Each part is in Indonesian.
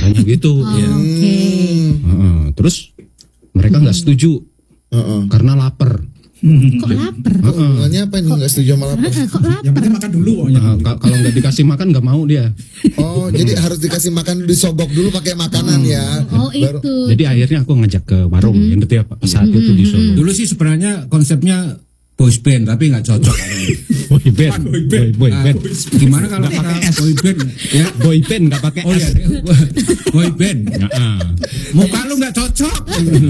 katanya gitu. Oke. Terus mereka nggak setuju karena lapar. Kok lapar? Hubungannya apa ini nggak setuju sama lapar? Kok lapar? Yang penting makan dulu. Kalau nggak dikasih makan nggak mau dia. Oh, jadi harus dikasih makan, disogok dulu pakai makanan ya. Oh Baru- itu. Jadi akhirnya aku ngajak ke warung yang itu ya saat itu di Solo. Dulu sih sebenarnya konsepnya boys band tapi nggak cocok. Boy band. Boy Nah, band. gimana kalau kita boy band ya? Boy band nggak pakai Oh S. ya, boy band. Nah, Muka lu nggak cocok.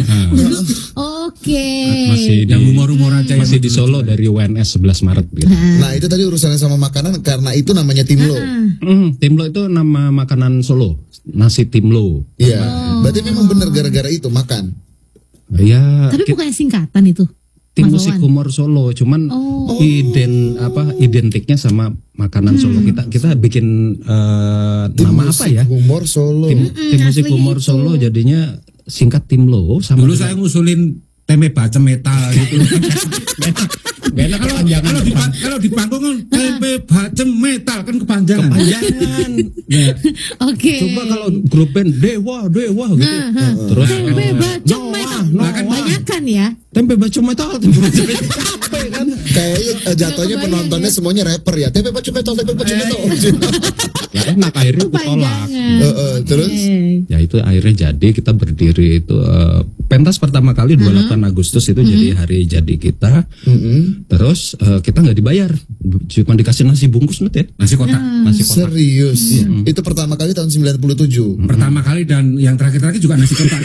Oke. masih di Yang humor-humor aja. masih di Solo dari UNS 11 Maret gitu. Nah, itu tadi urusannya sama makanan karena itu namanya timlo. Timlo itu nama makanan Solo, nasi timlo. Iya. Berarti memang benar gara-gara itu makan. Ya, Tapi bukannya singkatan itu? tim Mas musik Wawan? humor Solo, cuman identiknya sama makanan Solo. Kita bikin nama apa ya? Humor Solo. Tim musik asli humor itu. Solo jadinya singkat Timlo sama Dulu saya ngusulin tempe bacem metal gitu. Benar Kalau di panggung kan tempe bacem metal kan kepanjangan. kepanjangan. Ya. Oke. Coba kalau grup band dewa gitu. Terus Tempe bacem metal. Banyakan ya. tempe bacem metal, tempe bacem metal. Capek kan? Kayaknya jatuhnya penontonnya semuanya rapper ya. Tempe bacem metal, tempe bacem metal. Ya enak akhirnya aku tolak. Kepanjangan. Terus Ya itu akhirnya jadi kita berdiri itu pentas pertama kali 28 Agustus itu jadi hari jadi kita. Terus kita nggak dibayar, cuma dikasih nasi bungkus net ya. Nasi kotak. Nasi kotak. serius. Itu pertama kali tahun 97. Pertama kali dan yang terakhir juga nasi kotak.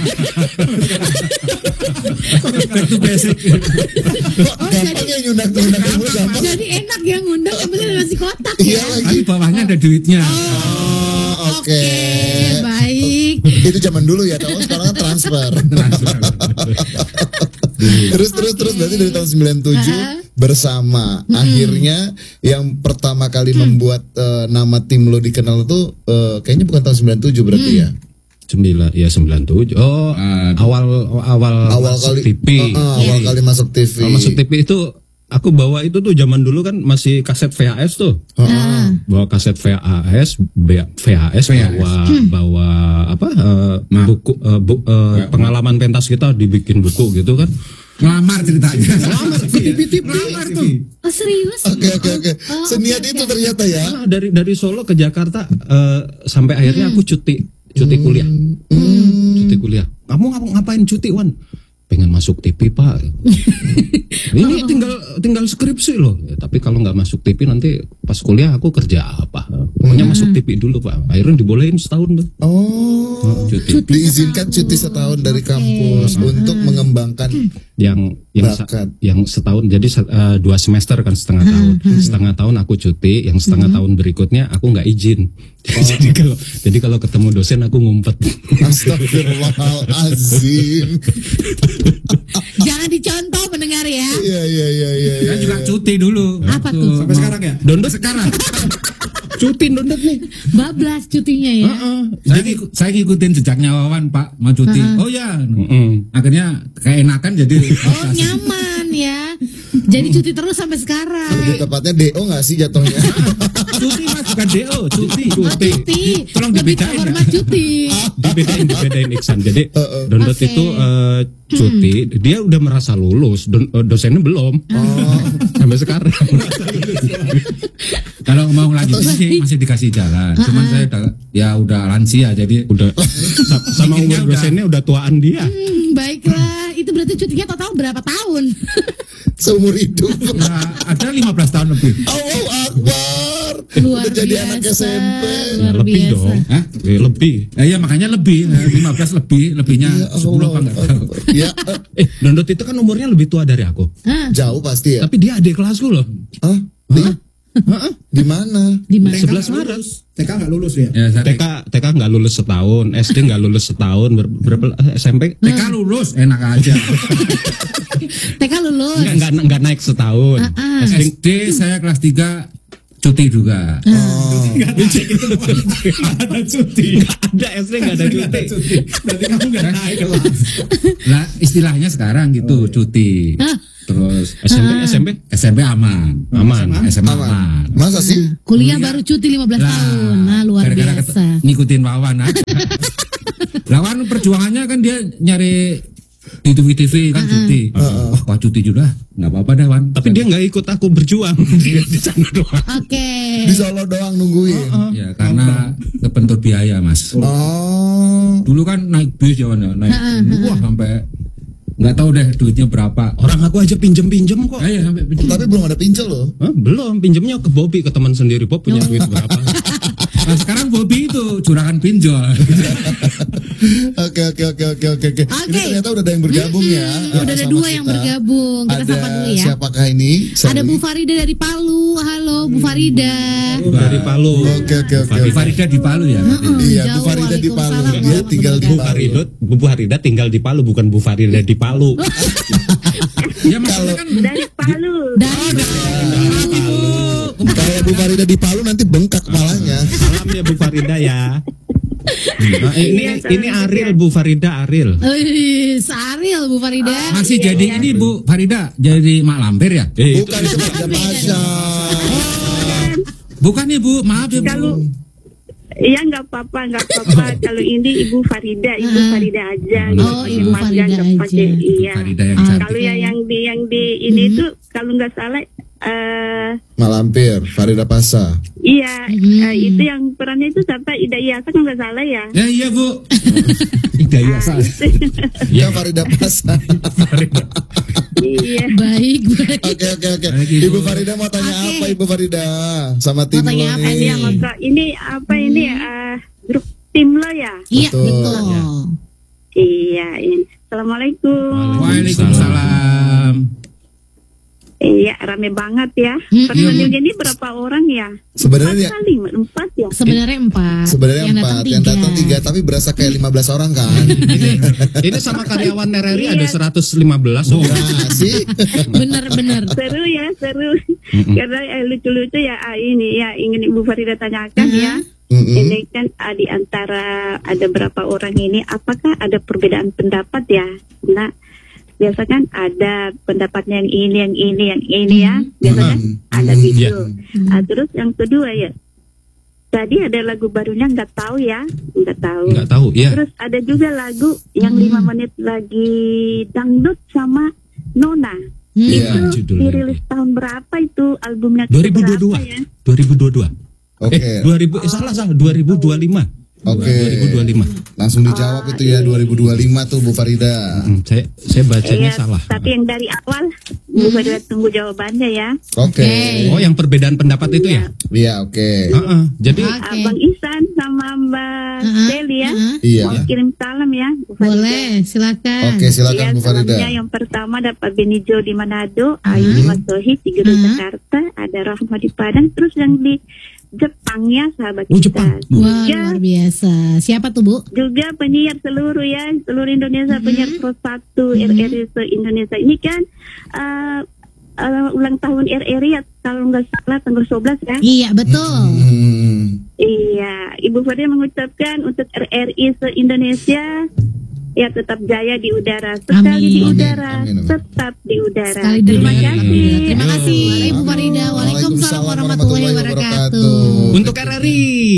Itu basic. Gampang ya nyundang-nyundang dulu gampang. Jadi enak ya ngundang yang penting ada nasi kotak Iya ya. lagi. Tapi bawahnya ada duitnya. Oke. Baik. Itu zaman dulu ya, tahu sekarang kan transfer. terus berarti dari tahun 97 bersama. Akhirnya yang pertama kali membuat nama tim lo dikenal itu kayaknya bukan tahun 97 berarti ya. 97. Oh, awal masuk kali TV. awal kali masuk TV. Kalau masuk TV itu aku bawa itu tuh zaman dulu kan masih kaset VHS tuh. Bawa kaset VHS, bawa apa? Buku pengalaman pentas kita dibikin buku gitu kan. Ngelamar ceritanya. Ngelamar ke TV. Ngelamar tuh. Oh serius? Oke. Seniat itu ternyata ya. Nah, dari Solo ke Jakarta sampai akhirnya aku cuti kuliah. Cuti kuliah. Kamu ngapain cuti, Wan? Pengen masuk TV, Pak. Ini tinggal skripsi loh. Ya, tapi kalau nggak masuk TV nanti pas kuliah aku kerja apa? Pokoknya masuk TV dulu, Pak. Akhirnya dibolehin setahun tuh. Oh, Cuti. diizinkan cuti setahun dari kampus untuk mengembangkan yang bakat. yang setahun jadi 2 semester kan setengah tahun aku cuti, yang setengah tahun berikutnya aku nggak izin. Jadi kalau ketemu dosen aku ngumpet. Astagfirullahalazim. Jangan dicontoh pendengar ya. Iya. Saya juga cuti dulu. Apa tuh? Sampai sekarang ya? Dondot Sekarang. cuti dondot nih. Bablas cutinya ya. Saya ngikutin jejaknya Wawan, Pak, mau cuti. Oh ya. Akhirnya keenakan jadi. Oh nyaman ya. Jadi cuti terus sampai sekarang. Lebih tepatnya DO nggak sih jatuhnya? Cuti Mas, bukan DO, cuti. Oh, cuti. Tolong Lebih dibedain, terhormat cuti. dibedain Iksan. Jadi Dondot Oke. itu cuti, dia udah merasa lulus, dosennya belum. Sampai sekarang. Kalau mau lanjut masih dikasih jalan. Cuman saya udah lansia jadi Udah sama Mikirnya umur dosennya udah tuaan dia. Baiklah, itu berarti cutinya total berapa tahun? Seumur hidup. ada 15 tahun lebih. Allahu Akbar. Luar Udah jadi biasa, anak SMP. luar Lebih biasa. dong. Hah? Lebih. Iya makanya lebih 15 lebihnya Ya 10 apa enggak tahu. Ya, Dondot itu kan umurnya lebih tua dari aku. jauh pasti ya. Tapi dia adik kelasku loh. Hah? Di mana? Di mana? 11 Maret. TK nggak lulus ya? Ya, saya TK nggak lulus setahun, SD nggak lulus setahun, berapa SMP TK lulus enak aja. TK lulus. nggak naik setahun. SD SD saya kelas 3 cuti juga. ada cuti. Nggak ada SD nggak ada cuti. Berarti kamu nggak naik kelas. Lah istilahnya sekarang gitu cuti. Terus SMP aman. SMA aman. Masa sih? Kuliah baru cuti 15 tahun. Nah, luar gara-gara biasa. ngikutin Wawan. Lawan perjuangannya kan dia nyari di TV kan cuti. Wah, kok cuti juga? Nggak apa-apa dah, Wan. Tapi dia nggak ikut aku berjuang. Dia di sana doang. Oke. Di Solo doang nungguin. Ya, karena kebentur biaya, Mas. Oh. Dulu kan naik bis ya, Wan, ya. Naik. Wah, sampai nggak tahu deh duitnya berapa. Orang aku aja pinjem kok. Ya, sampai Tapi belum ada pincel loh. Hah, belum, pinjemnya ke Bobby, ke teman sendiri. Bob punya duit berapa? Nah, sekarang Bobby itu juragan pinjol. Oke. Ini ternyata udah ada yang bergabung ya. Udah ada sama 2 yang kita. bergabung. Kita Ada sapa dulu ya. siapakah ini? Ada Bu Farida dari Palu. Halo Bu Farida. Dari Palu. Oke. Bu Farida di Palu ya. Iya, Bu Jauh, Farida di Palu. Waalaikumsalam Dia tinggal di warahmatullahi Palu. Bu Farida tinggal di Palu, bukan Bu Farida di Palu. Ya maksudnya kan Dari Palu. Dari Kalau Bu Farida di Palu nanti bengkak kepalanya. Salam ya Bu Farida ya. Nah, ini Ariel, Bu Farida Ariel. Saril Bu Farida. masih jadi ini Bu Farida jadi mak lampir ya? Bukan itu Farida Pasha. Bukan nih Bu, maaf ya Bu. Kalau iya nggak apa-apa. Kalau ini Ibu Farida aja. Oh, Ibu Farida Nggak pakai, aja. Iya. Farida yang cantik. Kalau yang di ini tuh kalau nggak salah, Malampir, Farida Pasha. iya itu yang perannya itu siapa? Ida Iyasa kalau nggak salah ya. Ya iya Bu. Hidayah salah. Ya Farida Pasha. Iya. Baik. Oke. Baik, Ibu. Ibu Farida mau tanya Oke. apa Ibu Farida? Sama tim Mau lo tanya apa nih. Iya, maka ini apa ini grup tim lo ya? Iya Betul. betul. Iya. Assalamualaikum. Waalaikumsalam. Iya, rame banget ya. Personilnya ini berapa orang ya? Sebenarnya ya, 4 ya. Sebenarnya 4. sebenarnya 4, yang datang 3, tapi berasa kayak 15 orang kan. Ini sama karyawan RRI ada Iya. 115. Oh. Nah, sih. Bener. Seru ya, seru. Karena lucu-lucu ya ini ya ingin Ibu Farida tanyakan ya. Ini kan di antara ada berapa orang ini, apakah ada perbedaan pendapat ya? Nah, biasa kan ada pendapatnya yang ini ya. Biasanya ada gitu. Terus yang kedua ya, tadi ada lagu barunya nggak tahu ya, nggak tahu. Ya. Terus ada juga lagu yang 5 menit lagi dangdut sama Nona. Iya. Itu dirilis tahun berapa itu albumnya? 2022. Berapa ya? 2022. Oke. 2000 salah 2025. Oke. 2025. Langsung dijawab itu ya 2025 tuh Bu Farida. Saya bacanya Iya, salah. tapi yang dari awal Bu Farida tunggu jawabannya ya. Oke. Oh, yang perbedaan pendapat itu ya? Iya, oke. Jadi Oke. Bang Ihsan sama Mbak Deli ya. Iya. Mau kirim salam ya Bu Farida. Boleh, silakan. Oke, silakan Iya, Bu Farida. salamnya yang pertama dapat Benijo di Manado, Ayu di Masohi, Ciguru Jakarta, ada Rahma di Padang, terus yang di Jepang ya sahabat Oh, kita. Jepang. Wah, Juga, luar biasa. Siapa tuh Bu? juga penyiar seluruh Indonesia, penyiar Pro 1 RRI se-Indonesia. Ini kan ulang tahun RRI ya, kalau nggak salah tanggal 11 ya. Iya betul. Iya, Ibu Farida mengucapkan untuk RRI se-Indonesia ya tetap jaya di udara, sekali di Amin. udara, Amin. tetap di udara. Sekali Terima dulu. kasih. Terima kasih Ibu Farida. Waalaikumsalam warahmatullahi wabarakatuh. untuk RRI